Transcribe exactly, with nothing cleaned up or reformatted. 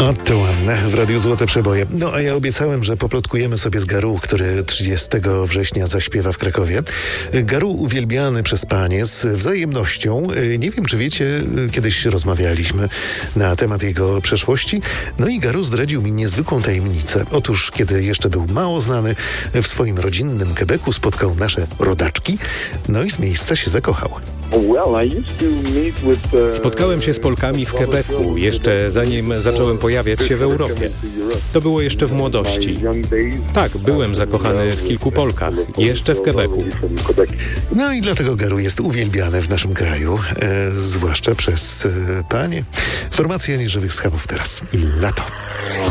Oto ładne w Radiu Złote Przeboje. No a ja obiecałem, że poplotkujemy sobie z Garu, który trzydziestego września zaśpiewa w Krakowie. Garu uwielbiany przez panie z wzajemnością. Nie wiem, czy wiecie, kiedyś rozmawialiśmy na temat jego przeszłości. No i Garu zdradził mi niezwykłą tajemnicę. Otóż, kiedy jeszcze był mało znany, w swoim rodzinnym Quebecu spotkał nasze rodaczki, no i z miejsca się zakochał. Spotkałem się z Polkami w Quebecu, jeszcze zanim zacząłem pojawiać się w Europie. To było jeszcze w młodości. Tak, byłem zakochany w kilku Polkach, jeszcze w Quebecu. No i dlatego Garu jest uwielbiany w naszym kraju, e, zwłaszcza przez e, panie. Formacja Nieżywych Schabów teraz i lato.